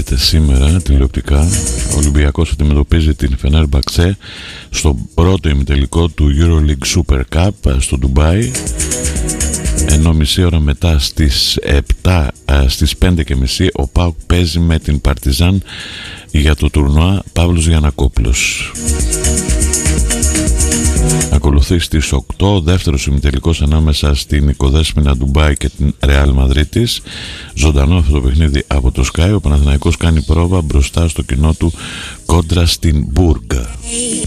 παίζεται σήμερα τηλεοπτικά. Ο Ολυμπιακός αντιμετωπίζει την Φενέρμπαξε στο πρώτο ημιτελικό του EuroLeague Super Cup στο Ντουμπάι, ενώ μισή ώρα μετά στις 5:30 ο ΠΑΟΚ παίζει με την Παρτιζάν για το τουρνουά Παύλος Γιαννακόπουλος. Ακολουθεί στις 8 ο δεύτερος ημιτελικός ανάμεσα στην Νικοδέσποινα Ντουμπάι και την Ρεάλ Μαδρίτης. Ζωντανό αυτό το παιχνίδι από το Sky. Ο Παναθηναϊκός κάνει πρόβα μπροστά στο κοινό του κόντρα στην Μπούργα.